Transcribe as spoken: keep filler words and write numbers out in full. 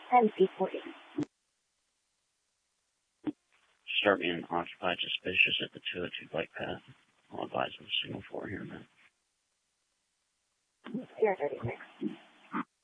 ten C forty. Start being occupied, suspicious at the two oh two bike path. I'll advise of the signal for here, man. zero thirty-six.